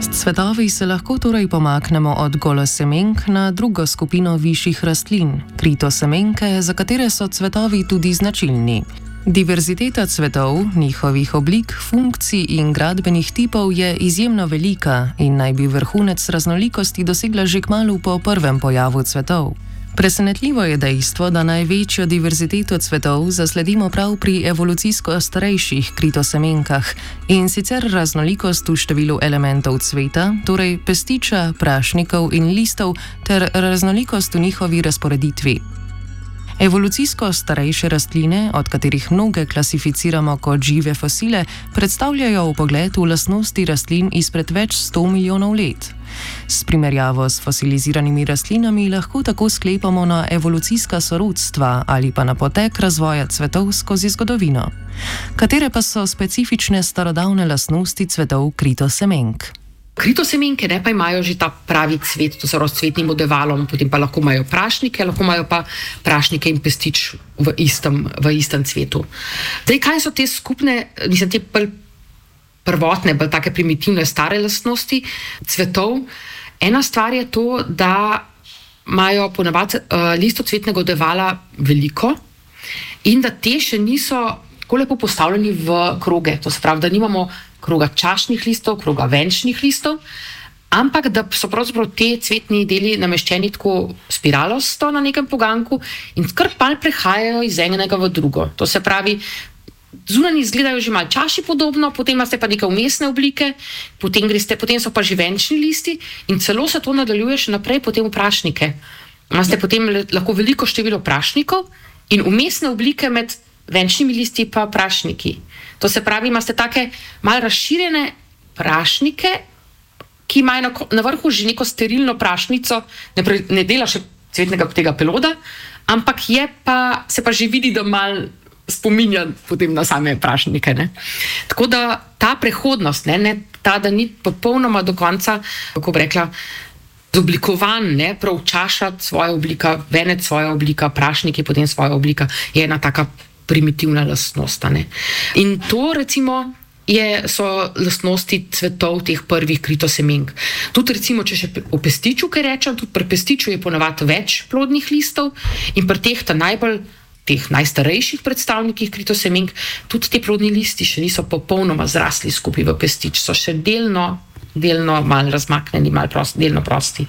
cvetovi se lahko torej pomaknemo od golosemenk na drugo skupino višjih rastlin, kritosemenke, za katere so cvetovi tudi značilni. Diverziteta cvetov, njihovih oblik, funkcij in gradbenih tipov je izjemno velika in naj bi vrhunec raznolikosti dosegla že kmalu po prvem pojavu cvetov. Presenetljivo je dejstvo, da največjo diverziteto cvetov zasledimo prav pri evolucijsko starejših kritosemenkah, in sicer raznolikost v številu elementov cveta, torej pestiča, prašnikov in listov, ter raznolikost v njihovi razporeditvi. Evolucijsko starejše rastline, od katerih mnoge klasificiramo kot žive fosile, predstavljajo vpogled v lastnosti rastlin izpred več 100 milijonov let. S primerjavo s fosiliziranimi rastlinami lahko tako sklepamo na evolucijska sorodstva ali pa na potek razvoja cvetov skozi zgodovino. Katere pa so specifične starodavne lastnosti cvetov kritosemenk? Kritosemenke pa imajo že ta pravi cvet, to so razcvetnim odevalom, potem pa lahko imajo prašnike, lahko imajo pa prašnike in pestič v istem cvetu. Zdaj, kaj so te skupne, te prvotne, bolj take primitivne, stare lastnosti cvetov? Ena stvar je to, da imajo ponavadi listocvetnega odevala veliko in da te še niso tako lepo postavljeni v kroge. To se pravi, da nimamo kroga čašnih listov, kroga venčnih listov, ampak da so pravzaprav te cvetni deli nameščeni tako spiralosto na nekem poganku in kar mal prehajajo iz enega v drugo. To se pravi, zunanji izgledajo že malo čaši podobno, potem imate pa neke vmesne oblike, potem so pa že venčni listi in celo se to nadaljuje še naprej potem v prašnike. Imate potem lahko veliko število prašnikov in vmesne oblike med venčnimi listi pa prašniki. To se pravi, imate take malo razširjene prašnike, ki imajo na vrhu že neko sterilno prašnico, ne dela še cvetnega tega peloda, ampak se pa že vidi, da malo spominja potem na same prašnike. Ne? Tako da ta prehodnost, ta, da ni popolnoma do konca, kako bi rekla, zoblikovan, prav čaša svoja oblika, venec svoja oblika, prašniki potem svoja oblika, je ena taka primitivna lastnost. In to recimo so lastnosti cvetov teh prvih kritosemenk. Tudi recimo, če še o pestiču kaj rečem, tudi pri pestiču je ponavadi več plodnih listov in pri teh najstarejših predstavnikih kritosemenk tudi te plodni listi še niso popolnoma zrasli skupaj v pestič, so še delno malo razmaknjeni, delno prosti.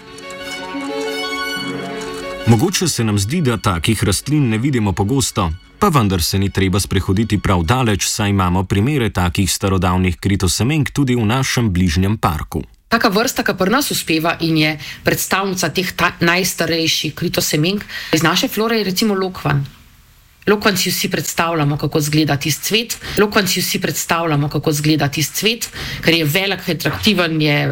Mogoče se nam zdi, da takih rastlin ne vidimo pogosto, pa vendar se ni treba sprehoditi prav daleč, saj imamo primere takih starodavnih kritosemenk tudi v našem bližnjem parku. Taka vrsta, ki pri nas uspeva in je predstavnica teh najstarejših kritosemenk iz naše flore, je recimo lokvan. Lokvan si vsi predstavljamo, kako izgleda tisti cvet, ker je velik, atraktiven, je